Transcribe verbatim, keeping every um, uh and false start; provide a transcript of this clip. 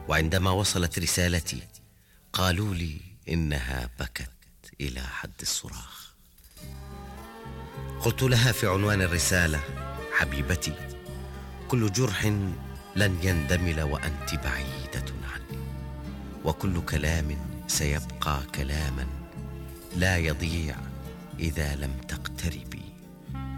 وعندما وصلت رسالتي قالوا لي إنها بكت إلى حد الصراخ. قلت لها في عنوان الرسالة: حبيبتي، كل جرح لن يندمل وأنت بعيدة عني، وكل كلام سيبقى كلاما لا يضيع إذا لم تقتربي.